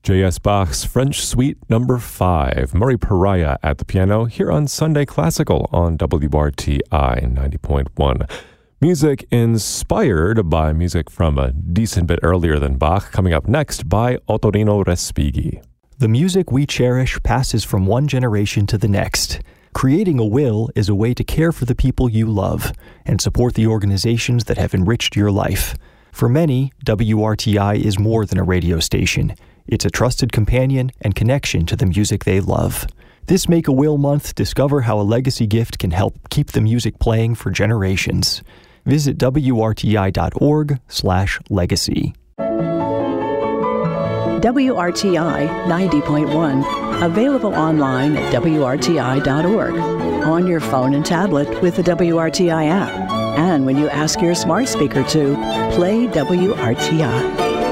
J.S. Bach's French Suite No. 5. Murray Pariah at the piano here on Sunday Classical on WRTI 90.1. Music inspired by music from a decent bit earlier than Bach, coming up next by Ottorino Respighi. The music we cherish passes from one generation to the next. Creating a will is a way to care for the people you love and support the organizations that have enriched your life. For many, WRTI is more than a radio station. It's a trusted companion and connection to the music they love. This Make a Will month, discover how a legacy gift can help keep the music playing for generations. Visit WRTI.org/legacy. WRTI 90.1, available online at WRTI.org, on your phone and tablet with the WRTI app, and when you ask your smart speaker to play WRTI.